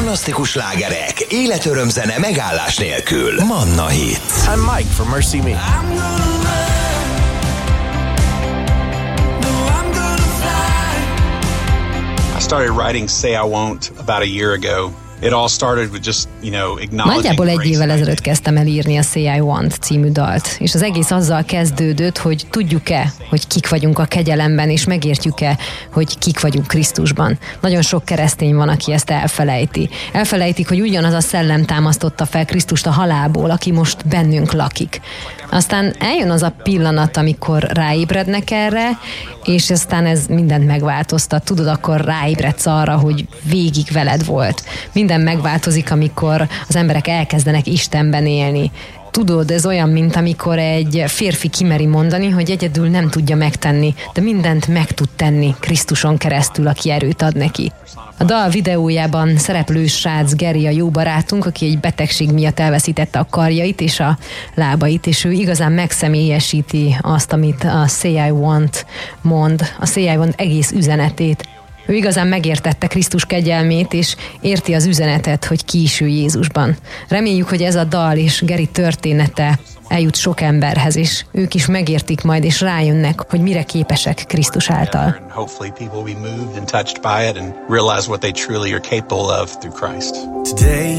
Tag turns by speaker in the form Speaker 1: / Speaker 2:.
Speaker 1: Fantasztikus slágerek, életörömzene megállás nélkül. Manna Hit.
Speaker 2: I'm Mike from Mercy Me.
Speaker 3: I started writing Say I Won't about a year ago. It all started with just, acknowledging
Speaker 4: Nagyjából egy
Speaker 3: grace.
Speaker 4: évvel ezelőtt kezdtem el írni a Say I Want című dalt, és az egész azzal kezdődött, hogy tudjuk-e, hogy kik vagyunk a kegyelemben, és megértjük-e, hogy kik vagyunk Krisztusban. Nagyon sok keresztény van, aki ezt elfelejti. Elfelejtik, hogy ugyanaz a szellem támasztotta fel Krisztust a halálból, aki most bennünk lakik. Aztán eljön az a pillanat, amikor ráébrednek erre, és aztán ez mindent megváltoztat. Tudod, akkor ráébredsz arra, hogy végig veled volt. Minden megváltozik, amikor az emberek elkezdenek Istenben élni. Tudod, ez olyan, mint amikor egy férfi kimeri mondani, hogy egyedül nem tudja megtenni, de mindent meg tud tenni Krisztuson keresztül, aki erőt ad neki. A dal videójában szereplő srác Geri a jó barátunk, aki egy betegség miatt elveszítette a karjait és a lábait, és ő igazán megszemélyesíti azt, amit a Say I Want mond, a Say I Want egész üzenetét. Ő igazán megértette Krisztus kegyelmét, és érti az üzenetet, hogy ki is ő Jézusban. Reméljük, hogy ez a dal és Geri története eljut sok emberhez, és ők is megértik majd, és rájönnek, hogy mire képesek Krisztus által.
Speaker 3: Hopefully people will be moved and touched by it and realize what they truly are capable of through Christ.
Speaker 5: Today